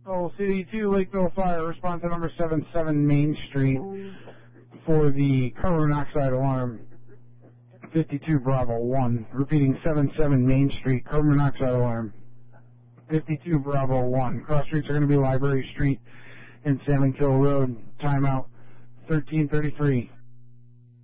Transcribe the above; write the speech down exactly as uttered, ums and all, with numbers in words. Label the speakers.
Speaker 1: Oh, City two, Lakeville Fire, respond to number seven seven Main Street for the carbon monoxide alarm. fifty-two Bravo one, repeating seven seven Main Street, carbon monoxide alarm. fifty-two Bravo one, cross streets are going to be Library Street and Salmon Kill Road. Timeout thirteen thirty-three.